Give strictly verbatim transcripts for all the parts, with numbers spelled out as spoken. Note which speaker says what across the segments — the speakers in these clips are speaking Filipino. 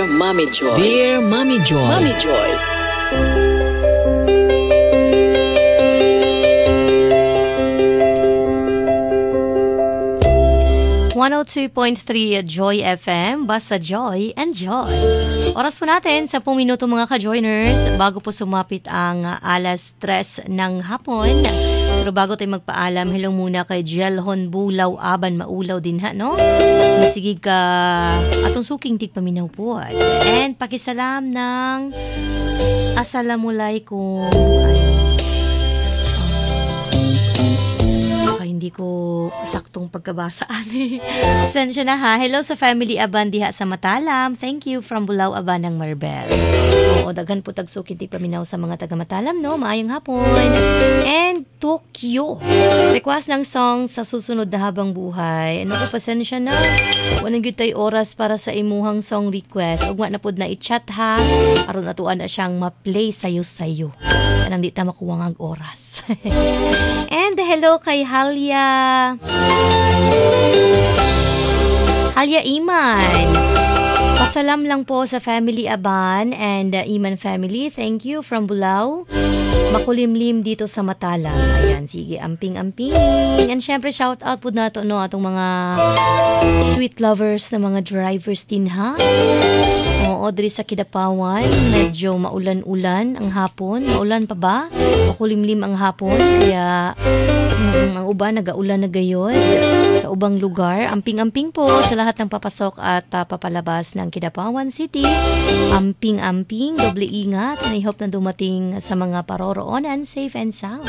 Speaker 1: Dear Mommy Joy.
Speaker 2: Dear Mommy Joy.
Speaker 1: Mommy Joy.
Speaker 3: one oh two point three Joy F M, basta Joy and Joy. Oras po natin, sa pung minuto mga ka-joiners, bago po sumapit ang uh, alas tres ng hapon. Pero bago tayo magpaalam, hello muna kay Jelhon Bulaw Aban Maulaw din ha, no? Masigig ka atong suking tigpaminaw po. And pakisalam ng Assalamualaikum. Hindi ko saktong pagkabasa ani. Sensya na ha. Hello sa family Aban diha sa Matalam. Thank you from Bulao Aban ng Marbel. Oo, daghan po tagsukin ti paminaw sa mga taga Matalam, no? Maayong hapon. And Tokyo. Request ng song sa susunod na habang buhay. Ano ko, pasensya na. Wanang gyud tay oras para sa imuhang song request. Ug wa na pud na i-chat ha. Aron atuan na siyang ma-play sayo sayo. Kanang di ta makuwang ang oras. And hello kay Halia Halia Iman. Pasalam lang po sa family Aban and uh, Iman family. Thank you from Bulao. Makulimlim dito sa Matalam. Ayan, sige, amping-amping. And syempre, shout out po na to, no, atong mga sweet lovers na mga drivers din, ha? Oo, diri sa Kidapawan, medyo maulan-ulan ang hapon. Maulan pa ba? Makulimlim ang hapon. Kaya, mm, ang uban, nagaulan na gayon. Sa ubang lugar, amping-amping po sa lahat ng papasok at uh, papalabas ng Kidapawan City. Amping-amping, doble ingat. And I hope na dumating sa mga paroroonan, safe and sound.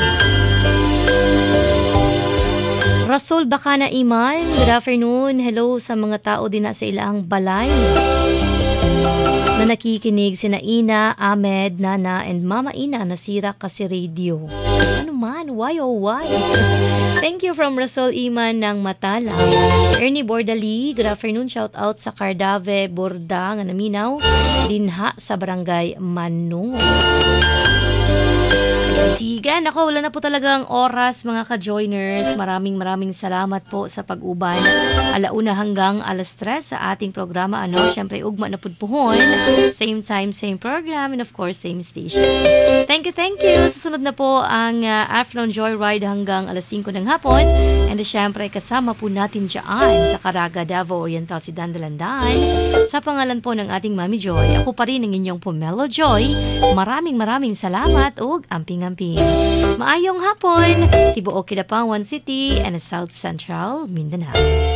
Speaker 3: Rasul Bacana Iman, good afternoon. Hello sa mga tao din na sa ilang balay na nakikinig, sina Ina, Ahmed, Nana, and Mama Ina, nasira kasi radio. Ano man? Why oh why? Thank you from Rasul Iman ng Matala. Ernie Bordali, good afternoon. Shout out sa Cardave, Borda, nga naminaw, dinha sa barangay Manung. Sige, nako, wala na po talagang oras mga ka-joiners. Maraming maraming salamat po sa pag-uban. Alauna hanggang alas tres sa ating programa. Ano, syempre, ugma na pudpuhon. Same time, same program, and of course, same station. Thank you, thank you. Susunod na po ang uh, Afternoon Joyride hanggang alas singko ng hapon. And uh, syempre, kasama po natin dyan sa Caraga, Davao Oriental, si Dandalandan. Sa pangalan po ng ating Mami Joy, ako pa rin ang inyong Pomelo Joy. Maraming maraming salamat ug amping-amping. Maayong hapon, Tibuok, Kidapawan City and South Central Mindanao.